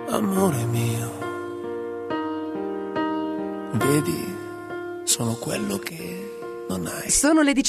Amore mio, vedi, sono quello che non hai. Sono le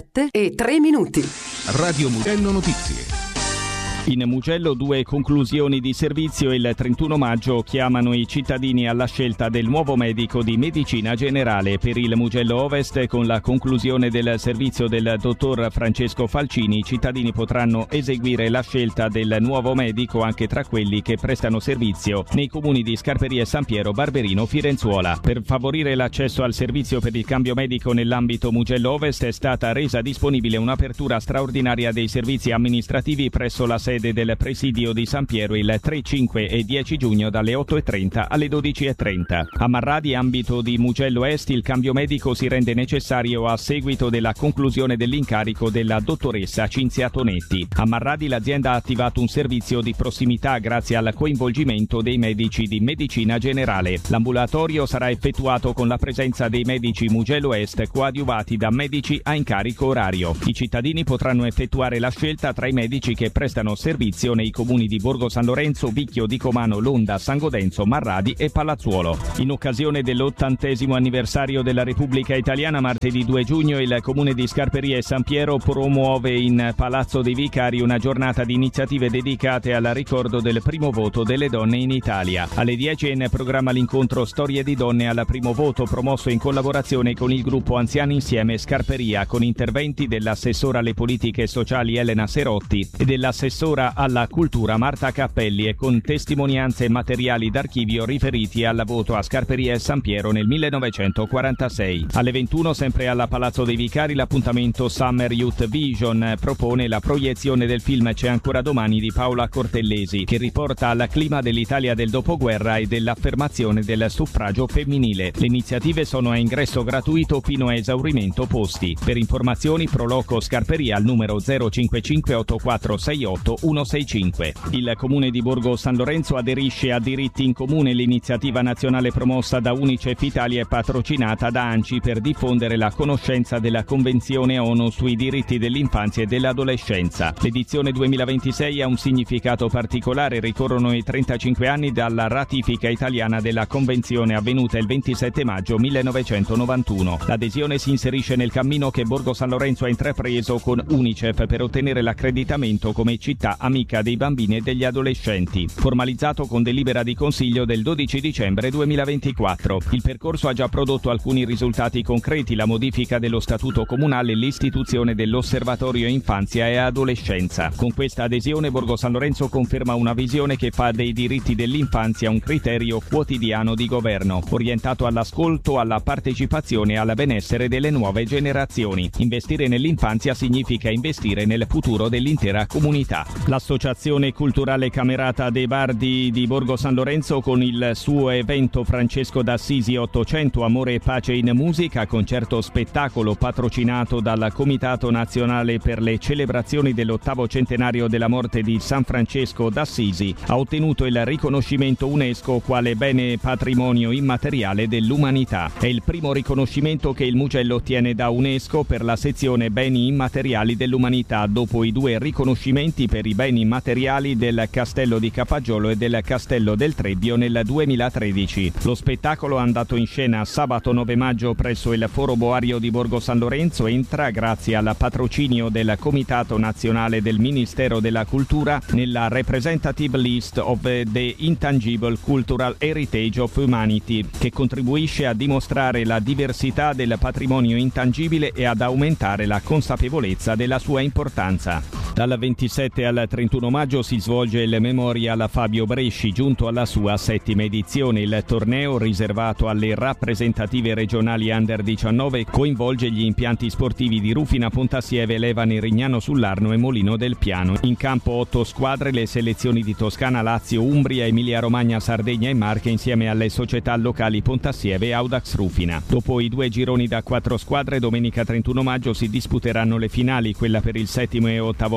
17:03. Radio Mugello Notizie. In Mugello 2 conclusioni di servizio. Il 31 maggio chiamano i cittadini alla scelta del nuovo medico di medicina generale. Per il Mugello Ovest, con la conclusione del servizio del dottor Francesco Falcini, i cittadini potranno eseguire la scelta del nuovo medico anche tra quelli che prestano servizio nei comuni di Scarperia e San Piero, Barberino, Firenzuola. Per favorire l'accesso al servizio per il cambio medico nell'ambito Mugello Ovest è stata resa disponibile un'apertura straordinaria dei servizi amministrativi presso la sede del presidio di San Piero il 3, 5 e 10 giugno dalle 8:30 alle 12:30. A Marradi, ambito di Mugello Est, il cambio medico si rende necessario a seguito della conclusione dell'incarico della dottoressa Cinzia Tonetti. A Marradi l'azienda ha attivato un servizio di prossimità grazie al coinvolgimento dei medici di medicina generale. L'ambulatorio sarà effettuato con la presenza dei medici Mugello Est coadiuvati da medici a incarico orario. I cittadini potranno effettuare la scelta tra i medici che prestano servizio nei comuni di Borgo San Lorenzo, Vicchio di Comano, Londa, San Godenzo, Marradi e Palazzuolo. In occasione dell'80° anniversario della Repubblica Italiana, martedì 2 giugno, il comune di Scarperia e San Piero promuove in Palazzo dei Vicari una giornata di iniziative dedicate al ricordo del primo voto delle donne in Italia. Alle 10 è in programma l'incontro Storie di donne al primo voto, promosso in collaborazione con il gruppo Anziani Insieme Scarperia, con interventi dell'assessora alle politiche sociali Elena Serotti e dell'assessora alla cultura Marta Cappelli, e con testimonianze e materiali d'archivio riferiti al voto a Scarperia e San Piero nel 1946. Alle 21, sempre alla Palazzo dei Vicari, l'appuntamento Summer Youth Vision propone la proiezione del film C'è ancora domani di Paola Cortellesi, che riporta al clima dell'Italia del dopoguerra e dell'affermazione del suffragio femminile. Le iniziative sono a ingresso gratuito fino a esaurimento posti. Per informazioni Proloco Scarperia al numero 055 8468 165. Il comune di Borgo San Lorenzo aderisce a Diritti in Comune, l'iniziativa nazionale promossa da Unicef Italia e patrocinata da ANCI per diffondere la conoscenza della Convenzione ONU sui diritti dell'infanzia e dell'adolescenza. L'edizione 2026 ha un significato particolare: ricorrono i 35 anni dalla ratifica italiana della Convenzione avvenuta il 27 maggio 1991. L'adesione si inserisce nel cammino che Borgo San Lorenzo ha intrapreso con Unicef per ottenere l'accreditamento come città amica dei bambini e degli adolescenti, formalizzato con delibera di Consiglio del 12 dicembre 2024. Il percorso ha già prodotto alcuni risultati concreti: la modifica dello statuto comunale e l'istituzione dell'Osservatorio Infanzia e Adolescenza. Con questa adesione Borgo San Lorenzo conferma una visione che fa dei diritti dell'infanzia un criterio quotidiano di governo, orientato all'ascolto, alla partecipazione e al benessere delle nuove generazioni. Investire nell'infanzia significa investire nel futuro dell'intera comunità. L'Associazione Culturale Camerata dei Bardi di Borgo San Lorenzo, con il suo evento Francesco d'Assisi 800 Amore e Pace in Musica, concerto spettacolo patrocinato dal Comitato Nazionale per le celebrazioni dell'8° centenario della morte di San Francesco d'Assisi, ha ottenuto il riconoscimento UNESCO quale bene patrimonio immateriale dell'umanità. È il primo riconoscimento che il Mugello ottiene da UNESCO per la sezione Beni immateriali dell'umanità, dopo i 2 riconoscimenti per i beni immateriali del Castello di Capaggiolo e del Castello del Trebbio nel 2013. Lo spettacolo, andato in scena sabato 9 maggio presso il Foro Boario di Borgo San Lorenzo, entra, grazie al patrocinio del Comitato Nazionale del Ministero della Cultura, nella Representative List of the Intangible Cultural Heritage of Humanity, che contribuisce a dimostrare la diversità del patrimonio intangibile e ad aumentare la consapevolezza della sua importanza. Dal 27 al 31 maggio si svolge il Memorial Fabio Bresci, giunto alla sua 7ª edizione. Il torneo, riservato alle rappresentative regionali Under 19, coinvolge gli impianti sportivi di Rufina, Pontassieve, Levane, Rignano sull'Arno e Molino del Piano. In campo 8 squadre, le selezioni di Toscana, Lazio, Umbria, Emilia-Romagna, Sardegna e Marche, insieme alle società locali Pontassieve e Audax Rufina. Dopo i 2 gironi da 4 squadre, domenica 31 maggio si disputeranno le finali, quella per il 7° e 8°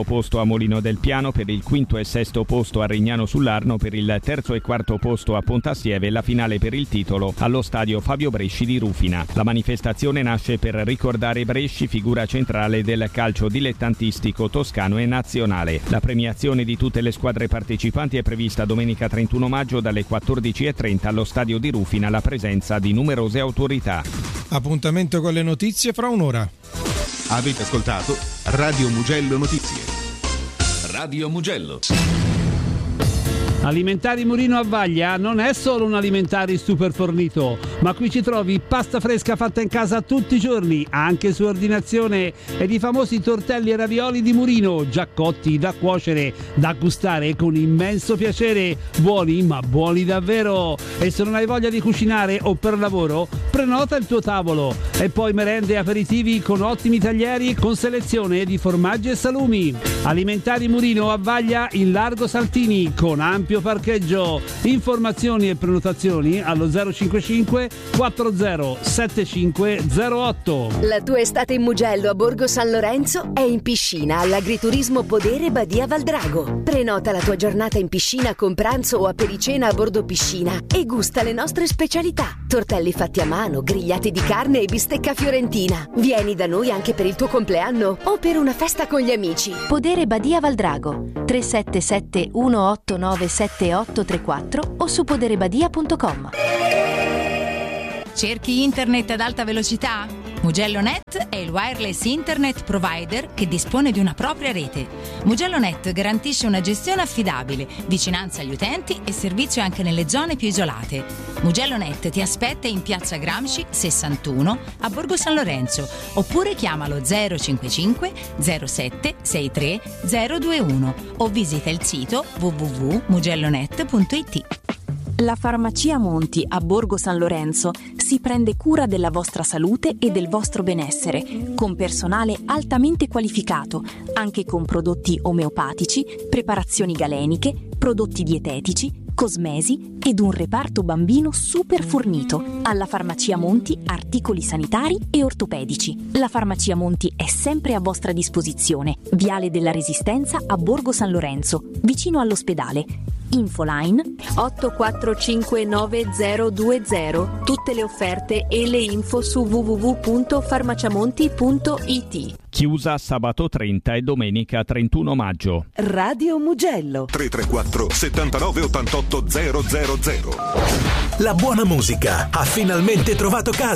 posto a Molino del Piano, per il quinto e sesto posto a Rignano sull'Arno, per il terzo e quarto posto a Pontassieve e la finale per il titolo allo stadio Fabio Bresci di Rufina. La manifestazione nasce per ricordare Bresci, figura centrale del calcio dilettantistico toscano e nazionale. La premiazione di tutte le squadre partecipanti è prevista domenica 31 maggio dalle 14:30 allo stadio di Rufina, alla presenza di numerose autorità. Appuntamento con le notizie fra un'ora. Avete ascoltato Radio Mugello Notizie. Radio Mugello. Alimentari Murino a Vaglia non è solo un alimentari super fornito, ma qui ci trovi pasta fresca fatta in casa tutti i giorni, anche su ordinazione, ed i famosi tortelli e ravioli di Murino, già cotti, da cuocere, da gustare con immenso piacere, buoni ma buoni davvero. E se non hai voglia di cucinare o per lavoro, prenota il tuo tavolo. E poi merende e aperitivi con ottimi taglieri con selezione di formaggi e salumi. Alimentari Murino a Vaglia in Largo Saltini con ampio parcheggio. Informazioni e prenotazioni allo 055 40 7508. La tua estate in Mugello a Borgo San Lorenzo è in piscina all'Agriturismo Podere Badia Valdrago. Prenota la tua giornata in piscina con pranzo o apericena a bordo piscina e gusta le nostre specialità: tortelli fatti a mano, grigliati di carne e bistecca fiorentina. Vieni da noi anche per il tuo compleanno o per una festa con gli amici. Podere Badia Valdrago 377 189 7834 o su poderebadia.com. Cerchi internet ad alta velocità? MugelloNet è il wireless internet provider che dispone di una propria rete. MugelloNet garantisce una gestione affidabile, vicinanza agli utenti e servizio anche nelle zone più isolate. MugelloNet ti aspetta in Piazza Gramsci 61 a Borgo San Lorenzo, oppure chiamalo 055 07 63 021 o visita il sito www.mugellonet.it. La Farmacia Monti a Borgo San Lorenzo si prende cura della vostra salute e del vostro benessere, con personale altamente qualificato, anche con prodotti omeopatici, preparazioni galeniche, prodotti dietetici, cosmesi ed un reparto bambino super fornito. Alla Farmacia Monti articoli sanitari e ortopedici. La Farmacia Monti è sempre a vostra disposizione. Viale della Resistenza a Borgo San Lorenzo, vicino all'ospedale. Infoline 84599020. Tutte le offerte e le info su www.farmaciamonti.it. Chiusa sabato 30 e domenica 31 maggio. Radio Mugello 334 79 88 000. La buona musica ha finalmente trovato casa.